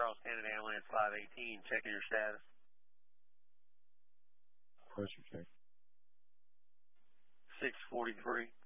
Charles Canada Ambulance 518, checking your status. Pressure check. 643.